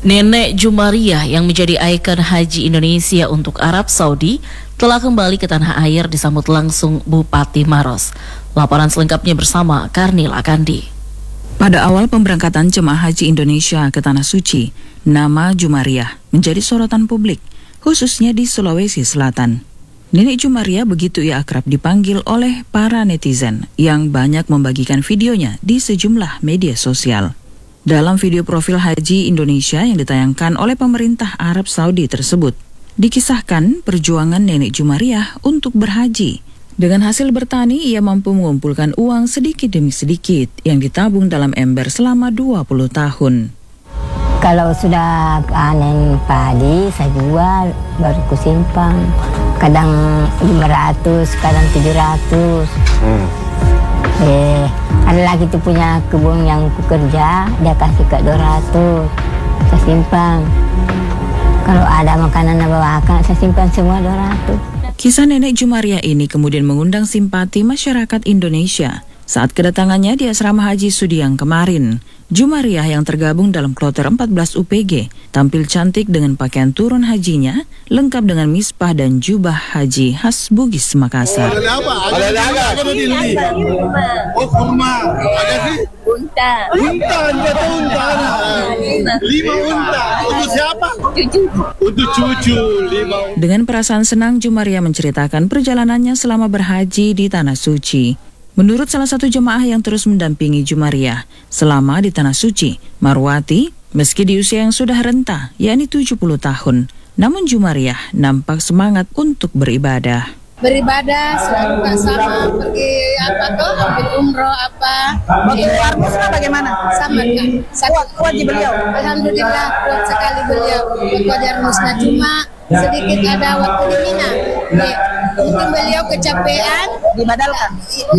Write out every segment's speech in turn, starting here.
Nenek Jumariah yang menjadi ikon haji Indonesia untuk Arab Saudi telah kembali ke tanah air disambut langsung Bupati Maros. Laporan selengkapnya bersama Karnila Kandi. Pada awal pemberangkatan jemaah haji Indonesia ke Tanah Suci, nama Jumariah menjadi sorotan publik, khususnya di Sulawesi Selatan. Nenek Jumariah begitu ia akrab dipanggil oleh para netizen yang banyak membagikan videonya di sejumlah media sosial. Dalam video profil haji Indonesia yang ditayangkan oleh pemerintah Arab Saudi tersebut, dikisahkan perjuangan Nenek Jumariah untuk berhaji. Dengan hasil bertani, ia mampu mengumpulkan uang sedikit demi sedikit yang ditabung dalam ember selama 20 tahun. Kalau sudah panen padi, saya jual, baru kusimpan. Kadang 500, kadang 700. Ada lagi tuh punya kebun yang kukerja, dia kasih ke 200, saya simpan. Kalau ada makanan bawakan, saya simpan semua 200. Kisah Nenek Jumariah ini kemudian mengundang simpati masyarakat Indonesia saat kedatangannya di asrama haji Sudiang kemarin. Jumariah yang tergabung dalam kloter 14 UPG tampil cantik dengan pakaian turun hajinya, lengkap dengan misbah dan jubah haji khas Bugis Makassar. Ada kurma. Ada sih? Unta, enggak tahu unta. 5 unta. Untuk siapa? Untuk cucu. 5. Dengan perasaan senang, Jumariah menceritakan perjalanannya selama berhaji di Tanah Suci. Menurut salah satu jemaah yang terus mendampingi Jumariah selama di Tanah Suci, Marwati, meski di usia yang sudah renta, yakni 70 tahun, namun Jumariah nampak semangat untuk beribadah. Beribadah selalu gak sama, pergi ambil umroh keluarmu semua bagaimana? Sama kan? Kuat di beliau? Alhamdulillah kuat sekali beliau. Qadir Musna, cuma sedikit ada waktu di Mina. Mungkin beliau kecapean, Dibadalkan?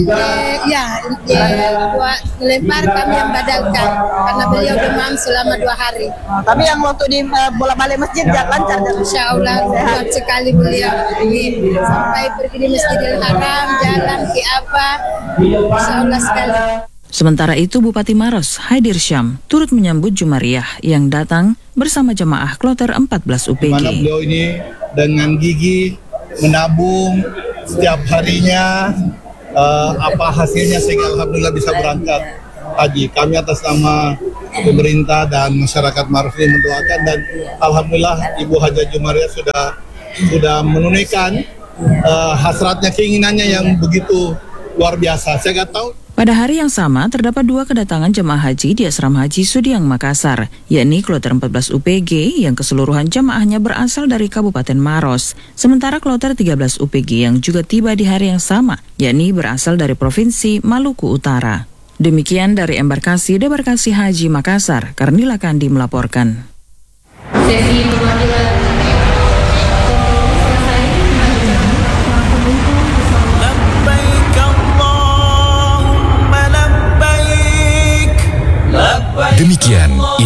buat melempar kami yang badalkan karena beliau demam selama 2 hari. Tapi yang waktu di bola-balik masjid lancar? Insya Allah kuat sekali beliau. Sampai pergi di Masjidil Haram, jalan ke apa, Insya Allah sekali. Sementara itu, Bupati Maros, Haidir Syam, turut menyambut Jumariah yang datang bersama jemaah kloter 14 UPG. Mana beliau ini dengan gigi menabung setiap harinya, apa hasilnya sehingga alhamdulillah bisa berangkat haji. Kami atas nama pemerintah dan masyarakat Maros ini mendoakan, dan alhamdulillah Ibu Haja Jumariah sudah menunaikan hasratnya, keinginannya yang begitu luar biasa. Saya nggak tahu. Pada hari yang sama, terdapat 2 kedatangan jemaah haji di asrama haji Sudiang Makassar, yakni kloter 14 UPG yang keseluruhan jemaahnya berasal dari Kabupaten Maros, sementara kloter 13 UPG yang juga tiba di hari yang sama, yakni berasal dari Provinsi Maluku Utara. Demikian dari embarkasi Debarkasi Haji Makassar, Karnila Kandi melaporkan. Sesi perwakilan Demikian